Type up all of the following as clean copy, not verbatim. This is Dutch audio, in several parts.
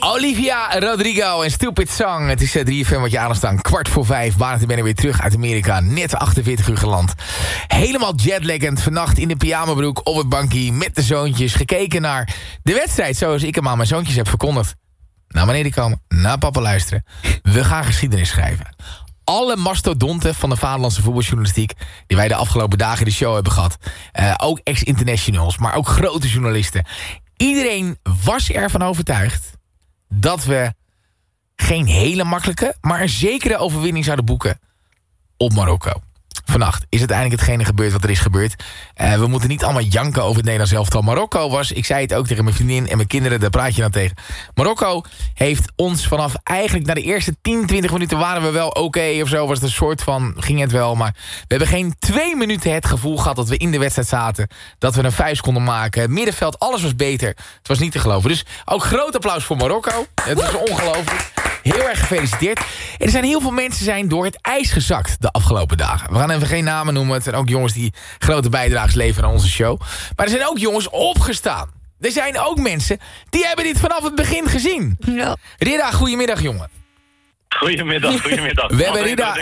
Olivia Rodrigo en Stupid Song. Het is 3FM wat je aan staan. 4:45. Maandag ben ik weer terug uit Amerika. Net 48 uur geland. Helemaal jetlaggend. Vannacht in de pyjamabroek op het bankje met de zoontjes. Gekeken naar de wedstrijd zoals ik hem aan mijn zoontjes heb verkondigd. Naar beneden komen. Naar papa luisteren. We gaan geschiedenis schrijven. Alle mastodonten van de vaderlandse voetbaljournalistiek die wij de afgelopen dagen in de show hebben gehad. Ook ex-internationals, maar ook grote journalisten. Iedereen was ervan overtuigd dat we geen hele makkelijke, maar een zekere overwinning zouden boeken op Marokko. Vannacht is uiteindelijk hetgene gebeurd wat er is gebeurd. We moeten niet allemaal janken over het Nederlands elftal. Marokko was, ik zei het ook tegen mijn vriendin en mijn kinderen, daar praat je dan tegen. Marokko heeft ons vanaf eigenlijk na de eerste 10, 20 minuten waren we wel oké of zo. Was het een soort van, ging het wel. Maar we hebben geen 2 minuten het gevoel gehad dat we in de wedstrijd zaten. Dat we een vuist konden maken. Het middenveld, alles was beter. Het was niet te geloven. Dus ook groot applaus voor Marokko. Het was ongelooflijk. Heel erg gefeliciteerd. En er zijn heel veel mensen door het ijs gezakt de afgelopen dagen. We gaan even geen namen noemen. Het zijn ook jongens die grote bijdrages leveren aan onze show. Maar er zijn ook jongens opgestaan. Er zijn ook mensen die hebben dit vanaf het begin gezien. Ja. Rida, goedemiddag jongen. Goedemiddag. We hebben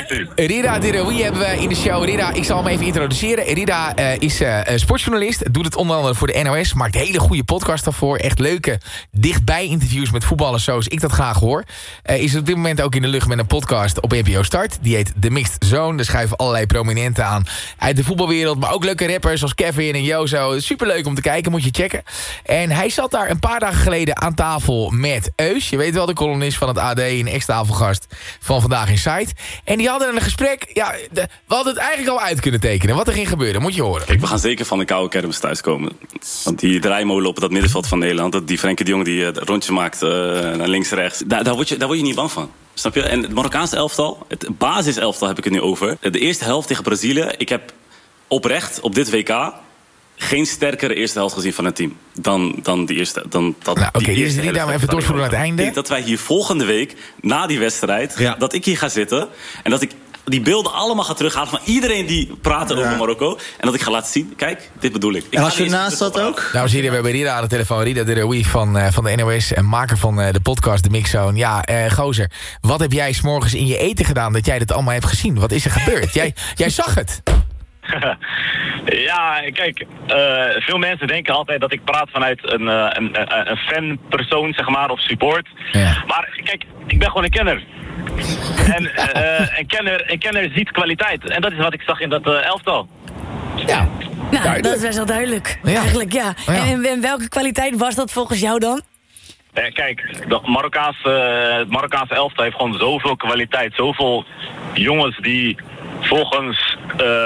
Rida Diraoui hebben we in de show. Rida, ik zal hem even introduceren. Rida is sportjournalist, doet het onder andere voor de NOS. Maakt hele goede podcast daarvoor. Echt leuke dichtbij interviews met voetballers zoals ik dat graag hoor. Is op dit moment ook in de lucht met een podcast op NPO Start. Die heet The Mixed Zone. Daar schuiven allerlei prominenten aan uit de voetbalwereld. Maar ook leuke rappers zoals Kevin en Jozo. Superleuk om te kijken, moet je checken. En hij zat daar een paar dagen geleden aan tafel met Eus. Je weet wel, de columnist van het AD, een ex-tafelgast van Vandaag in Site. En die hadden een gesprek. Ja, we hadden het eigenlijk al uit kunnen tekenen. Wat er ging gebeuren, moet je horen. Kijk, we gaan zeker van de koude kermis thuiskomen. Want die draaimolen op dat middenveld van Nederland, die Frenkie de Jong die het rondje maakt naar links-rechts, daar word je niet bang van. Snap je? En het Marokkaanse elftal, het basiselftal heb ik het nu over. De eerste helft tegen Brazilië, ik heb oprecht op dit WK geen sterkere eerste helft gezien van het team dan die eerste. Oké, die is niet even doorvoeren naar het einde. Ik denk dat wij hier volgende week, na die wedstrijd, dat ik hier ga zitten en dat ik die beelden allemaal ga terughalen van iedereen die praatte over Marokko. En dat ik ga laten zien, kijk, dit bedoel ik. En als je naast dat ook? Nou, zie je, we hebben Rida aan de telefoon. Rida Diraoui van de NOS en maker van de podcast The Mix Zone. Ja, gozer, wat heb jij 's morgens in je eten gedaan dat jij dit allemaal hebt gezien? Wat is er gebeurd? Jij zag het. Ja, kijk, veel mensen denken altijd dat ik praat vanuit een fanpersoon, zeg maar, of support. Ja. Maar kijk, ik ben gewoon een kenner. En een kenner ziet kwaliteit. En dat is wat ik zag in dat elftal. Ja, nou, dat is best wel duidelijk. Ja. Eigenlijk, ja. Ja. En welke kwaliteit was dat volgens jou dan? Kijk, de Marokkaanse elftal heeft gewoon zoveel kwaliteit. Zoveel jongens die volgens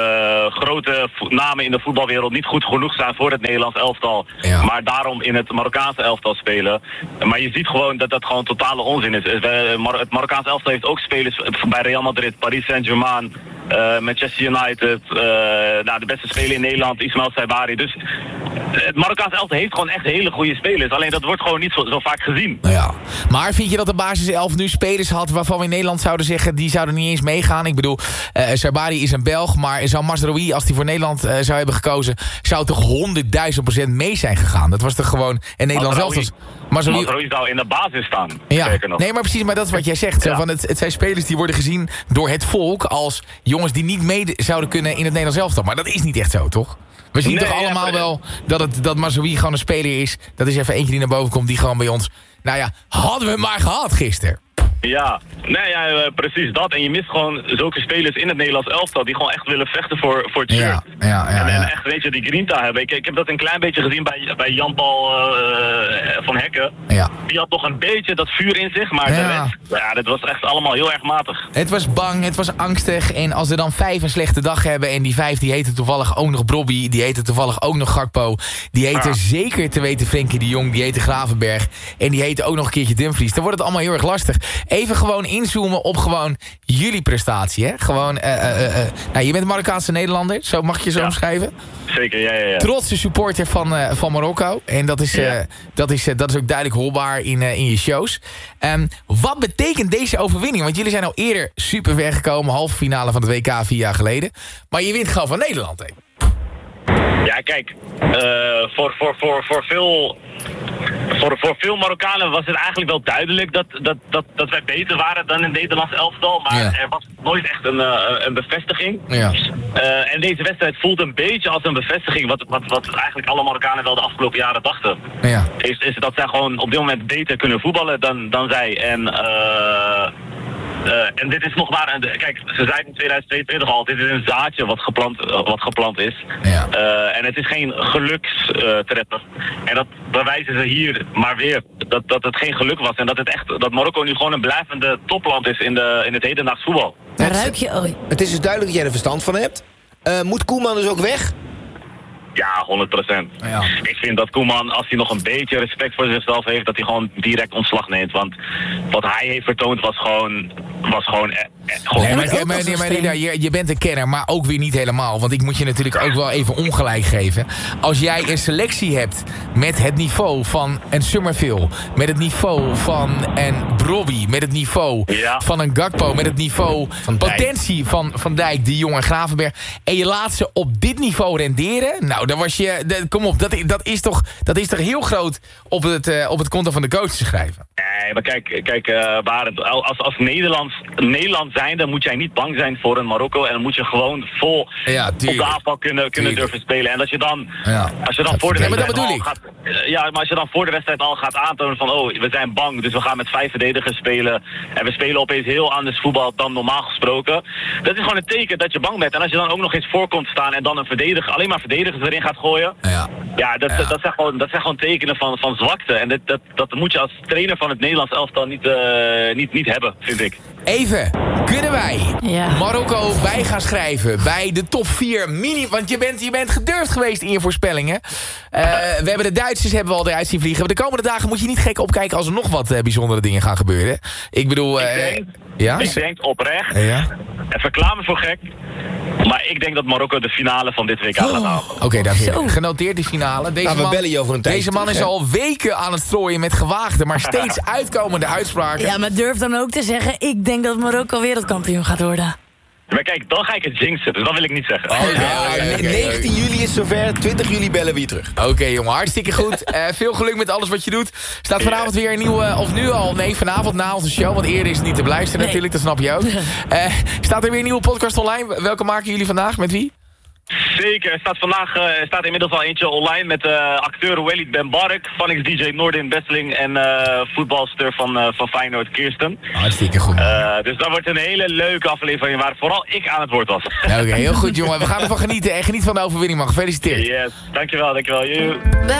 grote namen in de voetbalwereld niet goed genoeg zijn voor het Nederlands elftal. Ja. Maar daarom in het Marokkaanse elftal spelen. Maar je ziet gewoon dat dat gewoon totale onzin is. Het Marokkaanse elftal heeft ook spelers bij Real Madrid, Paris Saint-Germain, Manchester United. De beste speler in Nederland, Ismail Saibari. Dus het Marokkaanse elftal heeft gewoon echt hele goede spelers. Alleen dat wordt gewoon niet zo vaak gezien. Nou ja. Maar vind je dat de basiself nu spelers had waarvan we in Nederland zouden zeggen, die zouden niet eens meegaan? Ik bedoel, Saibari is een Belg, maar zou Mazraoui, als hij voor Nederland zou hebben gekozen, zou toch 100.000% mee zijn gegaan? Dat was toch gewoon een Nederlands elftal. Mazraoui zou in de basis staan. Ja, nee, maar precies, maar dat is wat jij zegt. Ja. Zo, van het zijn spelers die worden gezien door het volk als jongens die niet mee zouden kunnen in het Nederlands elftal. Maar dat is niet echt zo, toch? We zien toch allemaal wel dat Mazraoui gewoon een speler is. Dat is even eentje die naar boven komt, die gewoon bij ons, nou ja, hadden we maar gehad gisteren. Ja, precies dat. En je mist gewoon zulke spelers in het Nederlands elftal die gewoon echt willen vechten voor het shirt. En echt, weet je, die grinta hebben. Ik heb dat een klein beetje gezien bij Jan-Paul van Hekken. Ja. Die had toch een beetje dat vuur in zich, maar de rest, dat was echt allemaal heel erg matig. Het was bang, het was angstig. En als er dan 5 een slechte dag hebben en die 5 die heten toevallig ook nog Brobby, die heten toevallig ook nog Gakpo, die heten zeker te weten Frenkie de Jong, die heten Gravenberg en die heten ook nog een keertje Dumfries. Dan wordt het allemaal heel erg lastig. Even gewoon inzoomen op gewoon jullie prestatie, hè? Gewoon, je bent Marokkaanse Nederlander, zo mag je zo omschrijven. Zeker, ja. Trotse supporter van Marokko. En dat is ook duidelijk hoorbaar in je shows. Wat betekent deze overwinning? Want jullie zijn al eerder super ver gekomen, halve finale van het WK 4 jaar geleden. Maar je wint gewoon van Nederland, hè? Ja, kijk, voor Voor veel Marokkanen was het eigenlijk wel duidelijk dat wij beter waren dan het Nederlands elftal. Maar er was nooit echt een bevestiging. Ja. En deze wedstrijd voelt een beetje als een bevestiging wat eigenlijk alle Marokkanen wel de afgelopen jaren dachten. Ja. Is dat zij gewoon op dit moment beter kunnen voetballen dan zij. En dit is nog maar kijk, ze zeiden in 2022 al, dit is een zaadje wat geplant is. Ja. En het is geen gelukstreffer. En dat bewijzen ze hier maar weer. Dat het geen geluk was. En dat Marokko nu gewoon een blijvende topland is in het hedendaags voetbal. Daar ruik je. Het is dus duidelijk dat jij er verstand van hebt. Moet Koeman dus ook weg? Ja, 100%. Ja. Ik vind dat Koeman, als hij nog een beetje respect voor zichzelf heeft, dat hij gewoon direct ontslag neemt. Want wat hij heeft vertoond was gewoon je bent een kenner, maar ook weer niet helemaal. Want ik moet je natuurlijk ook wel even ongelijk geven. Als jij een selectie hebt met het niveau van een Summerville, met het niveau van een Brobbey, met het niveau van een Gakpo, met het niveau van potentie van Dijk, de Jong en Gravenberg, en je laat ze op dit niveau renderen, nou, dan was je... Kom op, dat is toch heel groot op het konto van de coach te schrijven. Nee, maar kijk, Barend, als Nederland zijn, dan moet jij niet bang zijn voor een Marokko. En dan moet je gewoon vol op de aanval kunnen durven spelen. En als je dan voor de wedstrijd al gaat aantonen van, oh, we zijn bang, dus we gaan met 5 verdedigers spelen. En we spelen opeens heel anders voetbal dan normaal gesproken. Dat is gewoon een teken dat je bang bent. En als je dan ook nog eens voor komt staan en dan alleen maar verdedigers erin gaat gooien. Dat zijn gewoon tekenen van zwakte. En dat moet je als trainer van het Nederlands elftal niet hebben, vind ik. Even, kunnen wij Marokko bij gaan schrijven bij de top 4 mini... Want je bent gedurfd geweest in je voorspellingen. We hebben de Duitsers al eruit zien vliegen. De komende dagen moet je niet gek opkijken als er nog wat bijzondere dingen gaan gebeuren. Ik bedoel... Ik denk oprecht, en verklaar me voor gek, maar ik denk dat Marokko de finale van dit WK gaat halen. Oké, dames en heren. Genoteerd die finale. Deze man is al weken aan het strooien met gewaagde, maar steeds uitkomende uitspraken. Ja, maar durf dan ook te zeggen, ik denk dat Marokko wereldkampioen gaat worden. Maar kijk, dan ga ik het jinxen, dus dat wil ik niet zeggen. 19 juli is zover, 20 juli bellen we je terug. Oké, jongen, hartstikke goed. Veel geluk met alles wat je doet. Staat vanavond weer een nieuwe, of nu al, nee, vanavond na onze show, want eerder is het niet te beluisteren natuurlijk, dat snap je ook. Staat er weer een nieuwe podcast online? Welke maken jullie vandaag? Met wie? Zeker, er staat inmiddels al eentje online met acteur Walid Ben Bark, Phonics DJ Noordin Besseling en voetbalster van Feyenoord Kirsten. Hartstikke goed. Dus dat wordt een hele leuke aflevering waar vooral ik aan het woord was. Oké, heel goed jongen, we gaan ervan genieten en geniet van de overwinning man, gefeliciteerd. Yes, dankjewel.